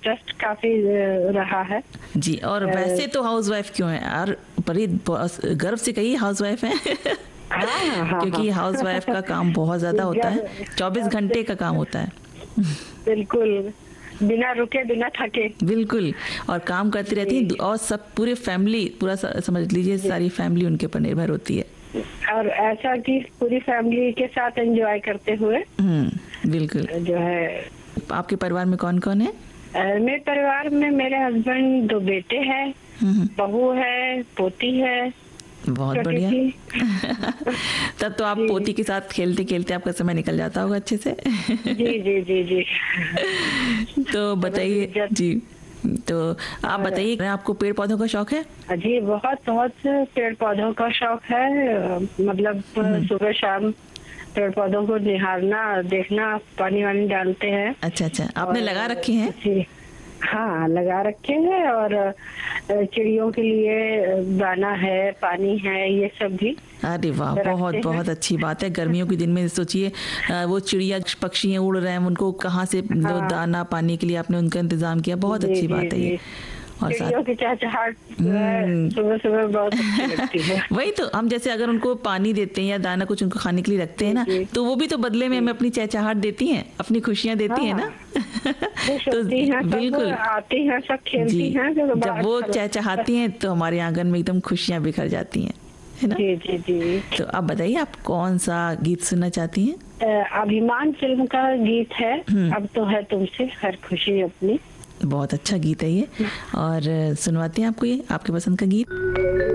Interest काफी रहा है जी। और वैसे तो हाउस वाइफ क्यों है यार, बड़ी गर्व से कहिए हाउस वाइफ है। क्योंकि हाउस वाइफ का काम बहुत ज्यादा होता है, 24 घंटे का काम होता है। बिल्कुल, बिना रुके बिना थके। बिल्कुल, और काम करती रहती है, और सब पूरे फैमिली, पूरा समझ लीजिए सारी फैमिली उनके ऊपर निर्भर होती है। और ऐसा कि पूरी फैमिली के साथ एंजॉय करते हुए। बिल्कुल। जो है, आपके परिवार में कौन कौन है? मेरे परिवार में मेरे हस्बैंड, 2 बेटे हैं, बहू है, पोती है। बहुत बढ़िया। तब तो आप पोती के साथ खेलते खेलते आपका समय निकल जाता होगा अच्छे से। जी जी जी जी। तो बताइए जी, तो आप बताइए, आपको पेड़ पौधों का शौक है? जी, बहुत बहुत पेड़ पौधों का शौक है। मतलब सुबह शाम पेड़ पौधों को निहारना, देखना, पानी वानी डालते हैं। अच्छा, आपने लगा रखे हैं? जी हाँ, लगा रखे हैं। और चिड़ियों के लिए दाना है, पानी है, ये सब भी। अरे वाह, बहुत बहुत अच्छी बात है। गर्मियों के दिन में सोचिए, वो चिड़िया पक्षी उड़ रहे हैं, उनको कहाँ से दाना पानी के लिए आपने उनका इंतजाम किया, बहुत अच्छी बात है ये। और चिड़ियों की चहचहाट सुबह सुबह बहुत अच्छी लगती है। वही तो, हम जैसे अगर उनको पानी देते हैं या दाना कुछ उनको खाने के लिए रखते हैं ना, तो वो भी तो बदले में हमें अपनी चहचहाट देती हैं, अपनी खुशियां देती हैं ना। तो बिल्कुल आती हैं, सब खेलती हैं। जब वो चहचहाती हैं तो हमारे आंगन में एकदम खुशियां बिखर जाती हैं, है ना? जी जी जी। तो आप बताइए, आप कौन सा गीत सुनना चाहती हैं? अभिमान फिल्म का गीत है, अब तो है तुमसे हर खुशी अपनी। बहुत अच्छा गीत है ये, और सुनवाते हैं आपको ये आपके पसंद का गीत।